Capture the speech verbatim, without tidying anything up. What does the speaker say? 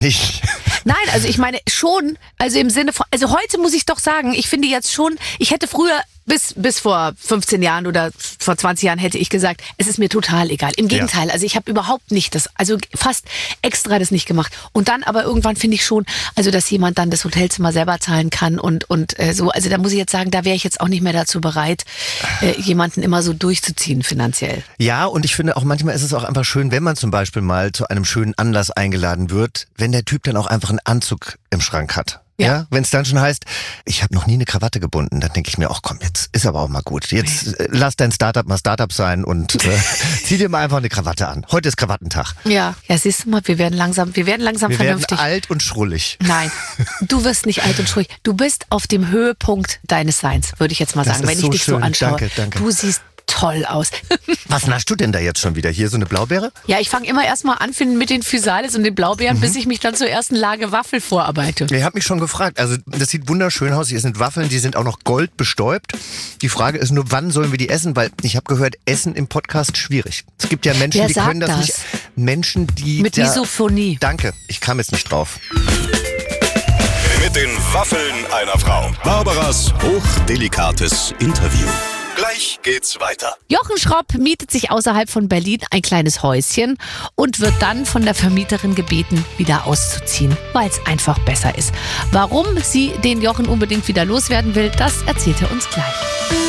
nicht. Nein, also ich meine schon, also im Sinne von, also heute muss ich doch sagen, ich finde jetzt schon, ich hätte früher bis bis vor fünfzehn Jahren oder vor zwanzig Jahren hätte ich gesagt, es ist mir total egal. Im Gegenteil, ja. also ich habe überhaupt nicht das, also fast extra das nicht gemacht. Und dann aber irgendwann finde ich schon, also dass jemand dann das Hotelzimmer selber zahlen kann und und äh, so, also da muss ich jetzt sagen, da wäre ich jetzt auch nicht mehr dazu bereit, äh, jemanden immer so durchzuziehen finanziell. Ja, und ich finde auch manchmal ist es auch einfach schön, wenn man zum Beispiel mal zu einem schönen Anlass eingeladen wird, wenn der Typ dann auch einfach einen Anzug im Schrank hat. Ja, ja wenn es dann schon heißt, ich habe noch nie eine Krawatte gebunden, dann denke ich mir, ach komm, jetzt ist aber auch mal gut. Jetzt äh, lass dein Startup mal Startup sein und äh, zieh dir mal einfach eine Krawatte an. Heute ist Krawattentag. Ja, ja, siehst du mal, wir werden langsam, wir werden langsam wir vernünftig. Wir werden alt und schrullig. Nein, du wirst nicht alt und schrullig. Du bist auf dem Höhepunkt deines Seins, würde ich jetzt mal das sagen, wenn ich so dich schön. so anschaue. Danke, danke. Du siehst toll aus. Was naschst du denn da jetzt schon wieder? Hier so eine Blaubeere? Ja, ich fange immer erstmal an mit den Physalis und den Blaubeeren, mhm. bis ich mich dann zur ersten Lage Waffel vorarbeite. Ihr habt mich schon gefragt. Also das sieht wunderschön aus. Hier sind Waffeln, die sind auch noch goldbestäubt. Die Frage ist nur, wann sollen wir die essen? Weil ich habe gehört, Essen im Podcast schwierig. Es gibt ja Menschen, Wer die sagt können das, das nicht. Menschen, die mit da, Misophonie. Danke, ich kam jetzt nicht drauf. Mit den Waffeln einer Frau. Barbaras hochdelikates Interview. Gleich geht's weiter. Jochen Schropp mietet sich außerhalb von Berlin ein kleines Häuschen und wird dann von der Vermieterin gebeten, wieder auszuziehen, weil es einfach besser ist. Warum sie den Jochen unbedingt wieder loswerden will, das erzählt er uns gleich.